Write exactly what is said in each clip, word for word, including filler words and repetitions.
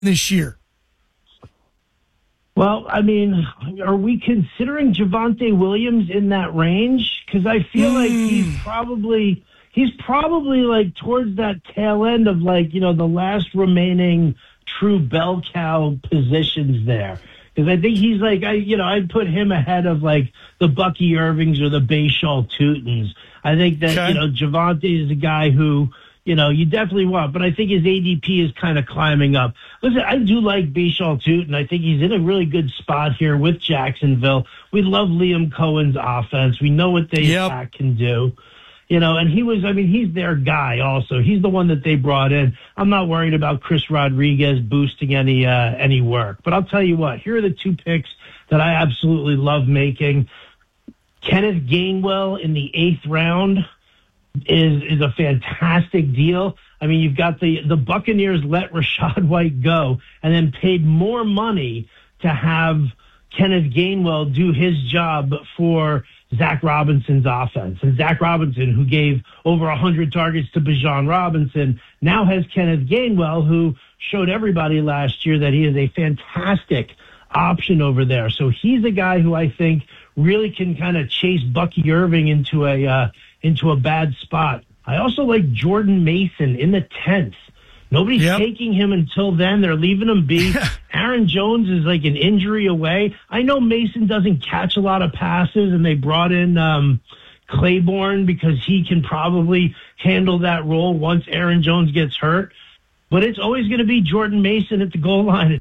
this year? Well, I mean, are we considering Javonte Williams in that range? Because I feel mm. like he's probably he's probably like towards that tail end of like, you know, the last remaining true bell cow positions there. Because I think he's like, I you know, I'd put him ahead of like the Bucky Irvings or the Bashal Tutins. I think that, okay. you know, Javonte is a guy who, you know, you definitely want, but I think his A D P is kind of climbing up. Listen, I do like Bashal Tutin. I think he's in a really good spot here with Jacksonville. We love Liam Cohen's offense. We know what they yep. attack can do. You know, and he was, I mean, he's their guy also. He's the one that they brought in. I'm not worried about Chris Rodriguez boosting any, uh, any work. But I'll tell you what, here are the two picks that I absolutely love making. Kenneth Gainwell in the eighth round is is a fantastic deal. I mean, you've got the, the Buccaneers let Rachaad White go and then paid more money to have Kenneth Gainwell do his job for Zach Robinson's offense. And Zach Robinson, who gave over one hundred targets to Bijan Robinson, now has Kenneth Gainwell, who showed everybody last year that he is a fantastic option over there. So he's a guy who I think really can kind of chase Bucky Irving into a uh, into a bad spot. I also like Jordan Mason in the tenth. Nobody's yep. taking him until then. They're leaving him be. Aaron Jones is like an injury away. I know Mason doesn't catch a lot of passes, and they brought in um, Claiborne because he can probably handle that role once Aaron Jones gets hurt. But it's always going to be Jordan Mason at the goal line.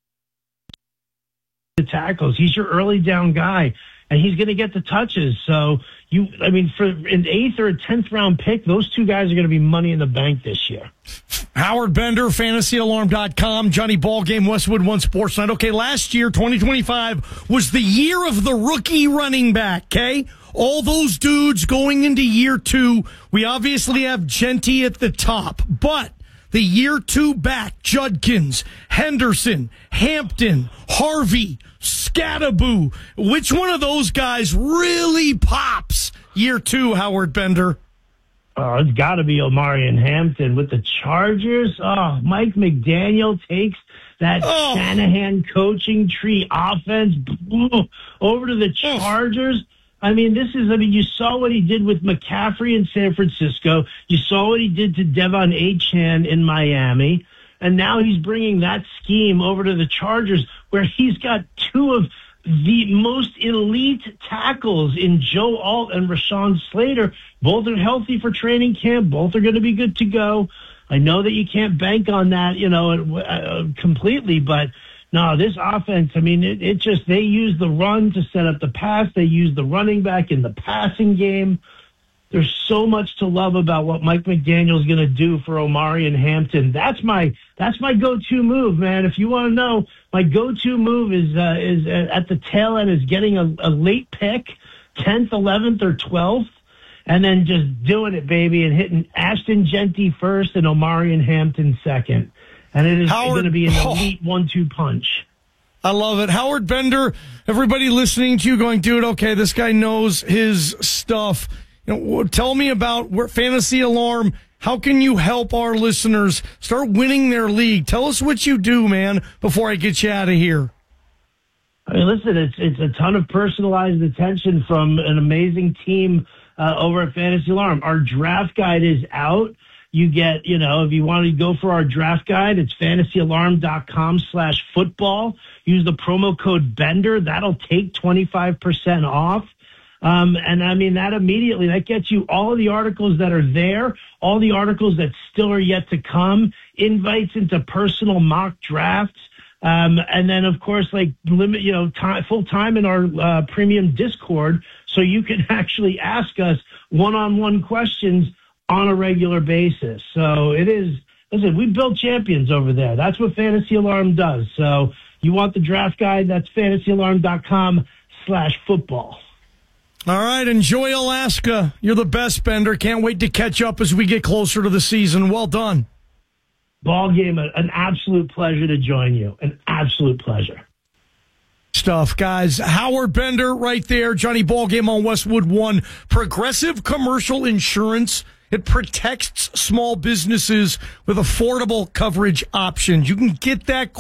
The tackles. He's your early down guy, and he's going to get the touches. So you, I mean, for an eighth or a tenth round pick, those two guys are going to be money in the bank this year. Howard Bender, fantasy alarm dot com, Johnny Ballgame, Westwood One Sports Night. Okay, last year, twenty twenty-five, was the year of the rookie running back, okay? All those dudes going into year two. We obviously have Genty at the top, but the year two back, Judkins, Henderson, Hampton, Harvey, Scattaboo. Which one of those guys really pops year two, Howard Bender? Oh, it's got to be Omarion Hampton with the Chargers. Oh, Mike McDaniel takes that oh. Shanahan coaching tree offense over to the Chargers. I mean, this is, I mean, you saw what he did with McCaffrey in San Francisco. You saw what he did to Devon Achane in Miami. And now he's bringing that scheme over to the Chargers, where he's got two of the most elite tackles in Joe Alt and Rashawn Slater. Both are healthy for training camp. Both are going to be good to go. I know that you can't bank on that, you know, uh, completely, but no, this offense, I mean, it, it just, they use the run to set up the pass. They use the running back in the passing game. There's so much to love about what Mike McDaniel is going to do for Omarion Hampton. That's my, that's my go-to move, man. If you want to know, my go-to move is, uh, is uh, at the tail end is getting a, a late pick, tenth, eleventh, or twelfth, and then just doing it, baby, and hitting Ashton Genty first and Omarion Hampton second. And it is going to be an elite oh, one two punch. I love it. Howard Bender, everybody listening to you going, dude, okay, this guy knows his stuff. You know, tell me about where Fantasy Alarm. How can you help our listeners start winning their league? Tell us what you do, man, before I get you out of here. I mean, listen, it's it's a ton of personalized attention from an amazing team uh, over at Fantasy Alarm. Our draft guide is out. You get, you know, if you want to go for our draft guide, it's fantasy alarm dot com slash football. Use the promo code BENDER. That'll take twenty-five percent off. Um, and I mean, that immediately, that gets you all of the articles that are there, all the articles that still are yet to come, invites into personal mock drafts. Um, and then, of course, like limit, you know, time, full time in our uh, premium Discord, so you can actually ask us one-on-one questions on a regular basis. So it is, listen, we build champions over there. That's what Fantasy Alarm does. So you want the draft guide, that's fantasy alarm dot com slash football. All right, enjoy Alaska. You're the best, Bender. Can't wait to catch up as we get closer to the season. Well done. Ball game, an absolute pleasure to join you. An absolute pleasure. Stuff, guys. Howard Bender right there. Johnny Ballgame on Westwood One. Progressive Commercial Insurance It protects small businesses with affordable coverage options. You can get that